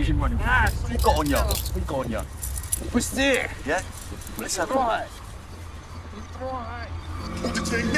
fishing money. What you got on you? What you got on you? What's there? Yeah? Let's have a